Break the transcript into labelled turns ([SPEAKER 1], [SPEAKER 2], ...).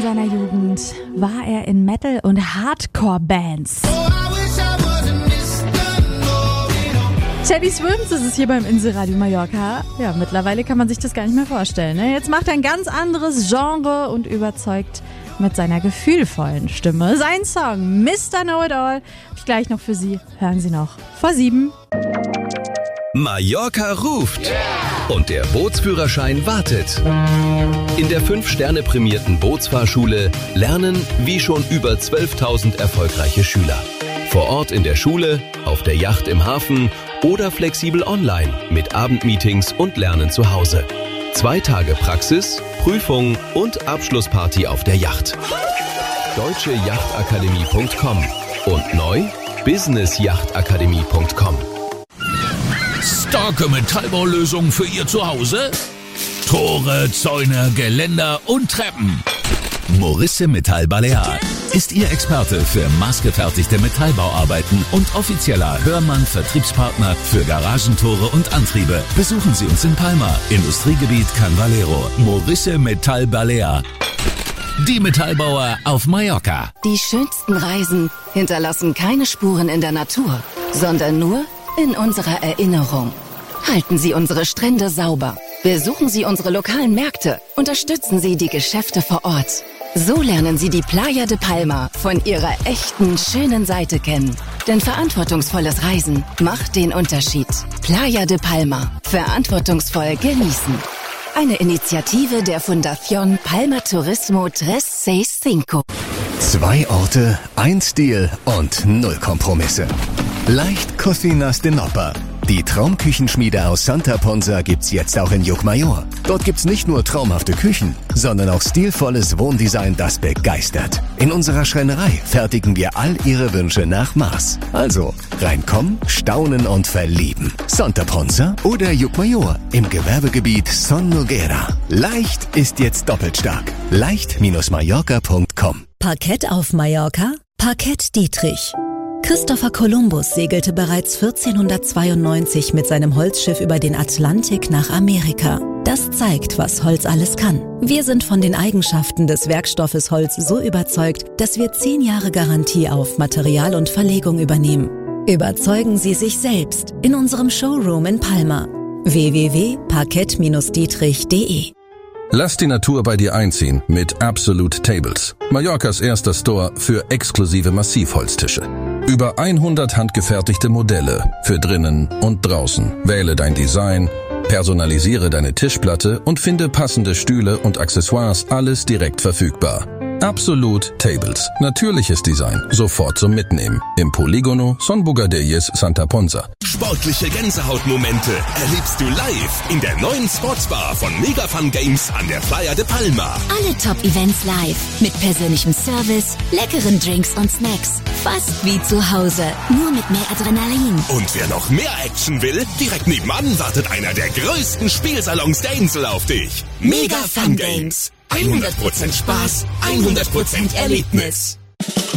[SPEAKER 1] seiner Jugend war er in Metal- und Hardcore-Bands. Teddy Swims ist es hier beim Inselradio Mallorca. Ja, mittlerweile kann man sich das gar nicht mehr vorstellen, ne? Jetzt macht er ein ganz anderes Genre und überzeugt mit seiner gefühlvollen Stimme. Sein Song Mr. Know-It-All habe ich gleich noch für Sie. Hören Sie noch vor 7.
[SPEAKER 2] Mallorca ruft und der Bootsführerschein wartet. In der 5-Sterne-prämierten Bootsfahrschule lernen wie schon über 12.000 erfolgreiche Schüler. Vor Ort in der Schule, auf der Yacht im Hafen oder flexibel online mit Abendmeetings und Lernen zu Hause. 2 Tage Praxis, Prüfung und Abschlussparty auf der Yacht. deutscheyachtakademie.com und neu businessyachtakademie.com.
[SPEAKER 3] Starke Metallbaulösung für Ihr Zuhause? Tore, Zäune, Geländer und Treppen. Morisse Metall Balear ist Ihr Experte für maßgefertigte Metallbauarbeiten und offizieller Hörmann-Vertriebspartner für Garagentore und Antriebe. Besuchen Sie uns in Palma, Industriegebiet Can Valero. Morisse Metall Balear. Die Metallbauer auf Mallorca.
[SPEAKER 4] Die schönsten Reisen hinterlassen keine Spuren in der Natur, sondern nur in unserer Erinnerung. Halten Sie unsere Strände sauber. Besuchen Sie unsere lokalen Märkte. Unterstützen Sie die Geschäfte vor Ort. So lernen Sie die Playa de Palma von ihrer echten, schönen Seite kennen. Denn verantwortungsvolles Reisen macht den Unterschied. Playa de Palma. Verantwortungsvoll genießen. Eine Initiative der Fundación Palma Turismo 365.
[SPEAKER 5] 2 Orte, 1 Stil und 0 Kompromisse. Leicht Cocinas de Nopper. Die Traumküchenschmiede aus Santa Ponsa gibt's jetzt auch in Llucmajor. Dort gibt's nicht nur traumhafte Küchen, sondern auch stilvolles Wohndesign, das begeistert. In unserer Schreinerei fertigen wir all Ihre Wünsche nach Maß. Also reinkommen, staunen und verlieben. Santa Ponsa oder Llucmajor im Gewerbegebiet Son Noguera. Leicht ist jetzt doppelt stark. leicht-mallorca.com.
[SPEAKER 6] Parkett auf Mallorca? Parkett Dietrich. Christopher Columbus segelte bereits 1492 mit seinem Holzschiff über den Atlantik nach Amerika. Das zeigt, was Holz alles kann. Wir sind von den Eigenschaften des Werkstoffes Holz so überzeugt, dass wir 10 Jahre Garantie auf Material und Verlegung übernehmen. Überzeugen Sie sich selbst in unserem Showroom in Palma. www.parkett-dietrich.de.
[SPEAKER 7] Lass die Natur bei dir einziehen mit Absolute Tables. Mallorcas erster Store für exklusive Massivholztische. Über 100 handgefertigte Modelle für drinnen und draußen. Wähle dein Design, personalisiere deine Tischplatte und finde passende Stühle und Accessoires, alles direkt verfügbar. Absolute Tables. Natürliches Design. Sofort zum Mitnehmen. Im Polígono Son Bugadelles Santa Ponsa.
[SPEAKER 2] Sportliche Gänsehautmomente erlebst du live in der neuen Sportsbar von Mega Fun Games an der Playa de Palma.
[SPEAKER 4] Alle Top-Events live. Mit persönlichem Service, leckeren Drinks und Snacks. Fast wie zu Hause. Nur mit mehr Adrenalin.
[SPEAKER 2] Und wer noch mehr Action will, direkt nebenan wartet einer der größten Spielsalons der Insel auf dich. Mega Fun Games. 100% Spaß, 100% Erlebnis.